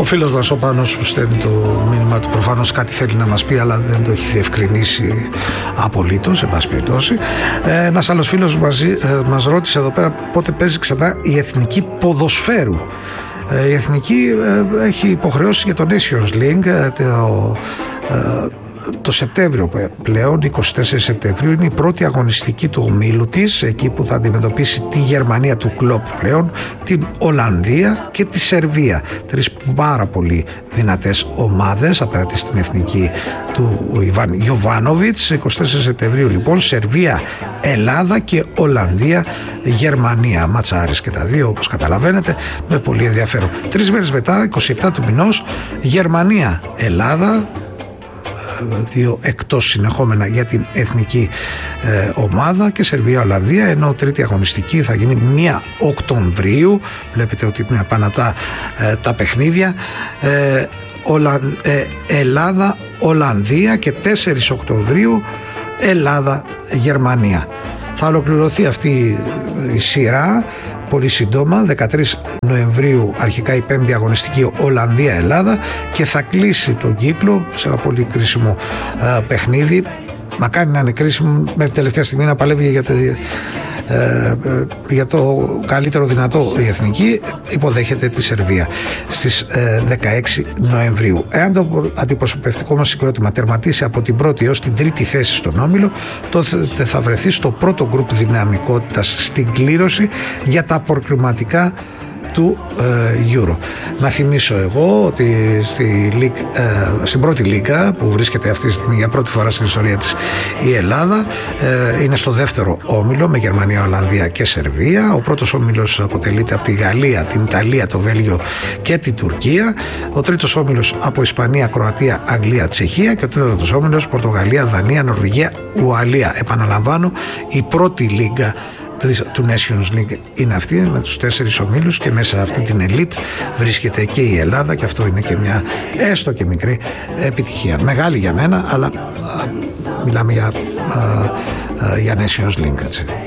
Ο φίλος μας ο Πάνος που στέλνει το μήνυμα του προφανώς κάτι θέλει να μας πει, αλλά δεν το έχει διευκρινίσει απολύτως, εν πάση περιπτώσει. Ένας άλλος φίλος μας ρώτησε εδώ πέρα πότε παίζει ξανά η Εθνική Ποδοσφαίρου. Η Εθνική έχει υποχρεώσει για το Nations League το Σεπτέμβριο πλέον, 24 Σεπτεμβρίου είναι η πρώτη αγωνιστική του ομίλου της, εκεί που θα αντιμετωπίσει τη Γερμανία του Κλοπ πλέον, την Ολλανδία και τη Σερβία. Τρεις πάρα πολύ δυνατές ομάδες απέναντι στην εθνική του Ιβάν Γιοβάνοβιτς. 24 Σεπτεμβρίου λοιπόν, Σερβία, Ελλάδα και Ολλανδία, Γερμανία. Ματσάρες και τα δύο, όπως καταλαβαίνετε, με πολύ ενδιαφέρον. 3 μέρες μετά, 27 του μηνός, Γερμανία, Ελλάδα, δύο εκτός συνεχόμενα για την εθνική ομάδα, και Σερβία-Ολλανδία, ενώ τρίτη αγωνιστική θα γίνει 1 Οκτωβρίου. Βλέπετε ότι είναι απανατά τα παιχνίδια. Ελλάδα-Ολλανδία και 4 Οκτωβρίου Ελλάδα-Γερμανία. Θα ολοκληρωθεί αυτή η σειρά πολύ σύντομα, 13 Νοεμβρίου αρχικά η 5η αγωνιστική Ολλανδία-Ελλάδα, και θα κλείσει τον κύκλο σε ένα πολύ κρίσιμο παιχνίδι. Μακάρι να είναι κρίσιμο, μέχρι τελευταία στιγμή να παλεύει για το καλύτερο δυνατό η εθνική. Υποδέχεται τη Σερβία στις 16 Νοεμβρίου. Εάν το αντιπροσωπευτικό μας συγκρότημα τερματίσει από την πρώτη έως την τρίτη θέση στον όμιλο, τότε θα βρεθεί στο πρώτο γκρουπ δυναμικότητας στην κλήρωση για τα προκριματικά του Euro. Να θυμίσω εγώ ότι στην πρώτη λίγα που βρίσκεται αυτή τη στιγμή για πρώτη φορά στην ιστορία της η Ελλάδα, είναι στο δεύτερο όμιλο με Γερμανία, Ολλανδία και Σερβία. Ο πρώτος όμιλος αποτελείται από τη Γαλλία, την Ιταλία, το Βέλγιο και την Τουρκία. Ο τρίτος όμιλος από Ισπανία, Κροατία, Αγγλία, Τσεχία, και ο τέταρτος όμιλος Πορτογαλία, Δανία, Νορβηγία, Ουαλία. Επαναλαμβάνω, η πρώτη λίγα του Nations League είναι αυτή, με τους 4 ομίλους, και μέσα αυτή την elite βρίσκεται και η Ελλάδα, και αυτό είναι και μια έστω και μικρή επιτυχία. Μεγάλη για μένα, αλλά μιλάμε για Nations League, έτσι.